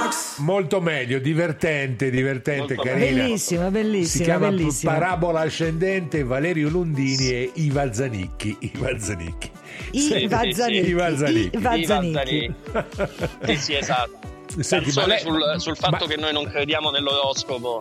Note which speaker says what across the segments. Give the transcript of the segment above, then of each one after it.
Speaker 1: Molto meglio, divertente,
Speaker 2: Molto
Speaker 1: carina.
Speaker 3: Bellissima,
Speaker 1: Si chiama
Speaker 3: bellissima.
Speaker 1: Parabola ascendente, Valerio Lundini e Iva Zanicchi.
Speaker 3: Iva Zanicchi.
Speaker 2: Sì, esatto.
Speaker 1: Senti,
Speaker 2: Canzone sul fatto che noi non crediamo nell'oroscopo.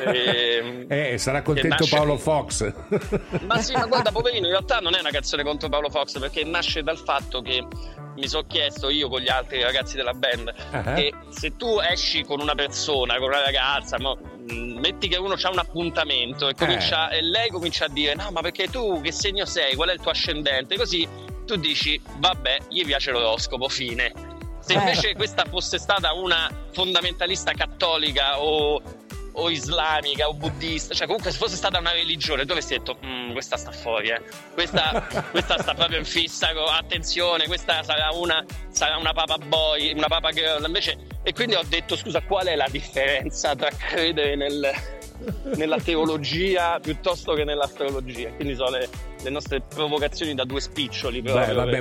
Speaker 1: Sarà contento
Speaker 2: nasce-
Speaker 1: Paolo Fox.
Speaker 2: Ma sì, ma guarda, poverino, in realtà non è una canzone contro Paolo Fox, perché nasce dal fatto che mi sono chiesto io con gli altri ragazzi della band che se tu esci con una persona, con una ragazza, metti che uno c'ha un appuntamento e lei comincia a dire no, ma perché tu che segno sei, qual è il tuo ascendente, così tu dici vabbè, gli piace l'oroscopo, fine. Se invece questa fosse stata una fondamentalista cattolica o islamica o buddista, cioè comunque se fosse stata una religione, tu avresti detto questa sta fuori, questa sta proprio in fissa, attenzione, questa sarà una papa boy, una papa girl, invece. E quindi ho detto scusa, qual è la differenza tra credere nella teologia piuttosto che nell'astrologia? Quindi sono le nostre provocazioni da due spiccioli proprio.
Speaker 1: Vabbè,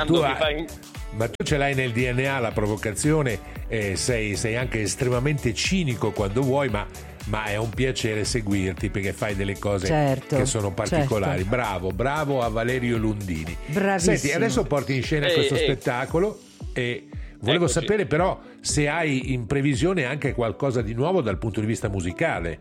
Speaker 1: ma tu ce l'hai nel DNA la provocazione, sei anche estremamente cinico quando vuoi, ma è un piacere seguirti perché fai delle cose che sono particolari. Bravo a Valerio Lundini.
Speaker 3: Bravissimo.
Speaker 1: Senti, adesso porti in scena questo spettacolo e volevo sapere però se hai in previsione anche qualcosa di nuovo dal punto di vista musicale.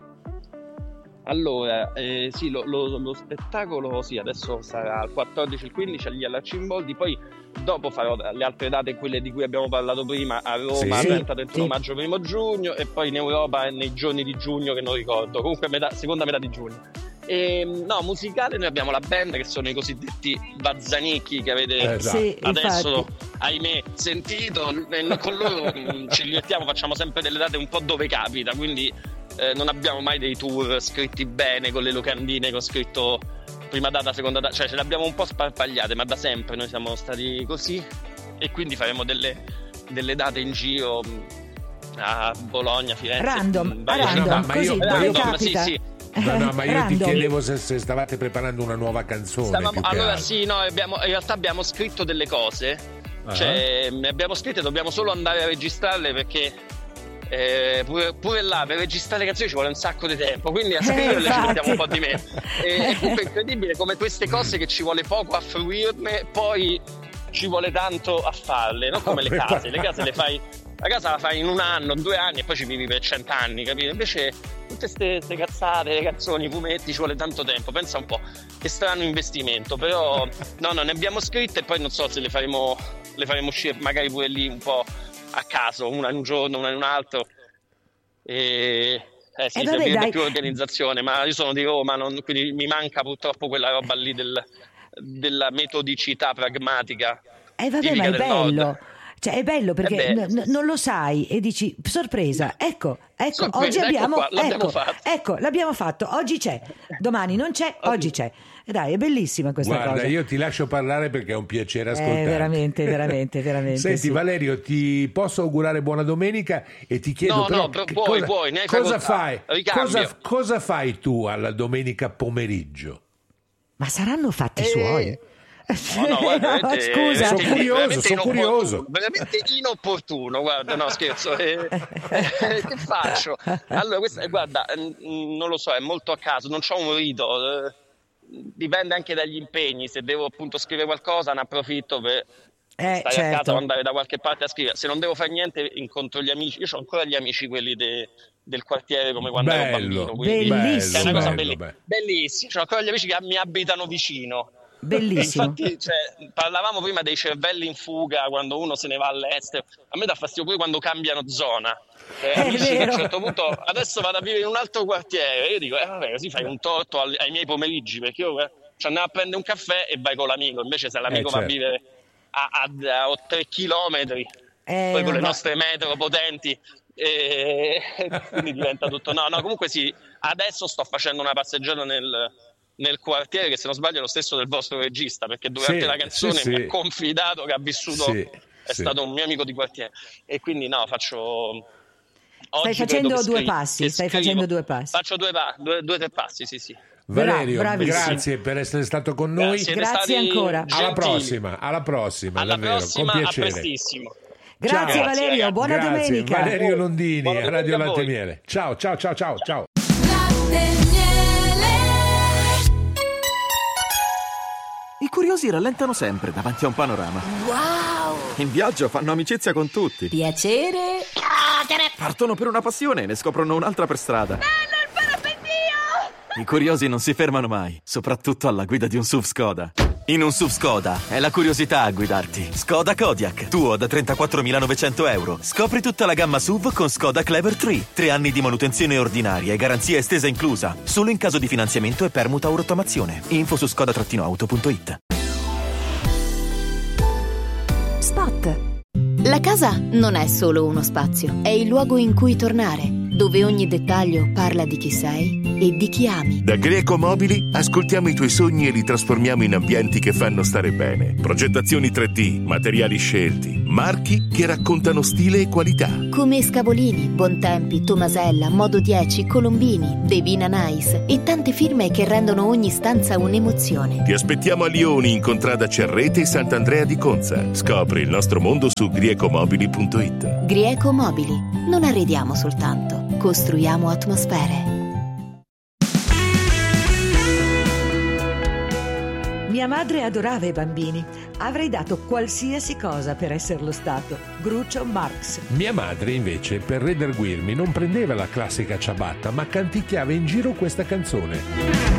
Speaker 2: Allora, sì, lo spettacolo sì, adesso sarà il 14 e il 15 agli Arcimboldi, poi dopo farò le altre date, quelle di cui abbiamo parlato prima, a Roma, 30-31 maggio, 1 giugno, e poi in Europa nei giorni di giugno che non ricordo, comunque seconda metà di giugno. Musicale noi abbiamo la band che sono i cosiddetti Bazzanicchi che avete adesso ahimè sentito, con loro ci divertiamo, facciamo sempre delle date un po' dove capita, quindi non abbiamo mai dei tour scritti bene con le locandine con scritto prima data, seconda data, cioè ce le abbiamo un po' sparpagliate, ma da sempre noi siamo stati così, e quindi faremo delle date in giro a Bologna, Firenze,
Speaker 3: random,
Speaker 1: così,
Speaker 3: capita.
Speaker 2: Sì.
Speaker 1: Ma io ti chiedevo se stavate preparando una nuova canzone.
Speaker 2: In realtà abbiamo scritto delle cose, cioè ne abbiamo scritte, dobbiamo solo andare a registrarle perché pure là per registrare le canzoni ci vuole un sacco di tempo, quindi a scriverle ci mettiamo un po' di meno. È comunque incredibile come queste cose che ci vuole poco a fruirne poi ci vuole tanto a farle, non come le case le fai, la casa la fai in 1 anno, 2 anni e poi ci vivi per 100 anni, capito? Invece tutte ste cazzate, le canzoni, i fumetti, ci vuole tanto tempo. Pensa un po', che strano investimento, però no, ne abbiamo scritte e poi non so se le faremo uscire magari pure lì un po' a caso, una in un giorno, una in un altro, servirebbe più organizzazione, ma io sono di Roma, quindi mi manca purtroppo quella roba lì della metodicità pragmatica.
Speaker 3: Vabbè, ma è bello. Nord. Cioè è bello perché non lo sai e dici sorpresa, ecco oggi abbiamo l'abbiamo fatto, oggi c'è, domani non c'è, oggi c'è. Dai, è bellissima questa cosa.
Speaker 1: Guarda, io ti lascio parlare perché è un piacere ascoltare.
Speaker 3: Veramente.
Speaker 1: Senti, sì. Valerio, ti posso augurare buona domenica e ti chiedo
Speaker 2: puoi,
Speaker 1: cosa fai tu alla domenica pomeriggio?
Speaker 3: Ma saranno fatti suoi?
Speaker 2: No, guarda,
Speaker 3: scusa,
Speaker 1: sono curioso.
Speaker 2: Veramente inopportuno, guarda, no scherzo. Che faccio? Allora, guarda, non lo so, è molto a caso, non c'ho un rito, dipende anche dagli impegni. Se devo appunto scrivere qualcosa, ne approfitto per stare a casa o andare da qualche parte a scrivere. Se non devo fare niente, incontro gli amici. Io ho ancora gli amici, quelli del quartiere, come quando ero bambino.
Speaker 3: Bellissimo.
Speaker 2: È una cosa bellissima. C'ho ancora gli amici che mi abitano vicino.
Speaker 3: Bellissimo.
Speaker 2: Infatti, parlavamo prima dei cervelli in fuga quando uno se ne va all'estero. A me dà fastidio pure quando cambiano zona. Amici che a un certo punto adesso vado a vivere in un altro quartiere. Io dico, vabbè, così fai un torto ai miei pomeriggi, perché io ci andiamo a prendere un caffè e vai con l'amico. Invece se l'amico va a vivere a 3 chilometri, poi con le nostre metro potenti, quindi diventa tutto. No, comunque sì, adesso sto facendo una passeggiata nel quartiere che, se non sbaglio, è lo stesso del vostro regista, perché durante la canzone mi ha confidato che ha vissuto, è stato un mio amico di quartiere, e quindi faccio.
Speaker 3: Stai facendo due passi.
Speaker 2: Faccio 2-3 passi, sì.
Speaker 1: Valerio, grazie per essere stato con noi.
Speaker 3: Grazie ancora.
Speaker 1: Alla prossima, davvero, con piacere.
Speaker 2: A prestissimo.
Speaker 3: Grazie Valerio, buona domenica.
Speaker 1: Valerio Londini, a Radio Latte e Miele. Ciao.
Speaker 4: I curiosi rallentano sempre davanti a un panorama.
Speaker 5: Wow!
Speaker 4: In viaggio fanno amicizia con tutti.
Speaker 5: Piacere.
Speaker 4: Partono per una passione e ne scoprono un'altra per strada.
Speaker 5: Bello il parapendio!
Speaker 4: I curiosi non si fermano mai, soprattutto alla guida di un SUV Skoda. In un SUV Skoda è la curiosità a guidarti. Skoda Kodiaq, tuo da 34.900 euro. Scopri tutta la gamma SUV con Skoda Clever 3. 3 anni di manutenzione ordinaria e garanzia estesa inclusa. Solo in caso di finanziamento e permuta o rottamazione. Info su skoda-auto.it.
Speaker 6: Spot. La casa non è solo uno spazio, è il luogo in cui tornare, dove ogni dettaglio parla di chi sei e di chi ami.
Speaker 7: Da Greco Mobili ascoltiamo i tuoi sogni e li trasformiamo in ambienti che fanno stare bene. Progettazioni 3D, materiali scelti, marchi che raccontano stile e qualità.
Speaker 6: Come Scavolini, Bontempi, Tomasella, Modo 10, Colombini, Devina Nice e tante firme che rendono ogni stanza un'emozione.
Speaker 7: Ti aspettiamo a Lioni in contrada Cerrete e Sant'Andrea di Conza. Scopri il nostro mondo su griecomobili.it.
Speaker 6: Grieco Mobili. Non arrediamo soltanto, costruiamo atmosfere.
Speaker 3: Mia madre adorava i bambini. Avrei dato qualsiasi cosa per esserlo stato. Groucho Marx.
Speaker 1: Mia madre, invece, per redarguirmi, non prendeva la classica ciabatta, ma canticchiava in giro questa canzone.